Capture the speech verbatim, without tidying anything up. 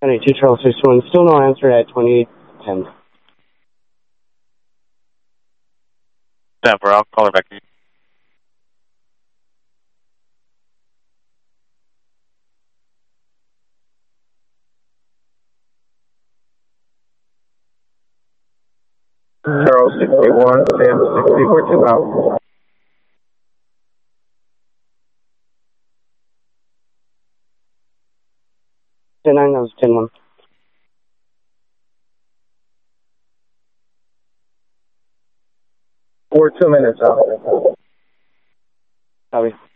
ninety-two Charles six one, still no answer at twenty-eight ten. Denver, I'll call her back to you. Charles sixty-one, Sam sixty-four two out. ten nine, that was ten one. We're two minutes out. Copy.